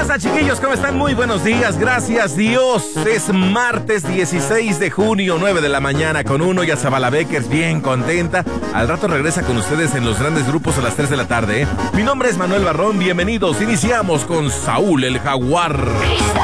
pasa, chiquillos? ¿Cómo están? Muy buenos días, gracias Dios. Es martes 16 de junio, 9 de la mañana con uno. Ya Zabala Beckers, bien contenta. Al rato regresa con ustedes en los grandes grupos a las 3 de la tarde, ¿eh? Mi nombre es Manuel Barrón, bienvenidos. Iniciamos con Saúl el Jaguar. Cristal.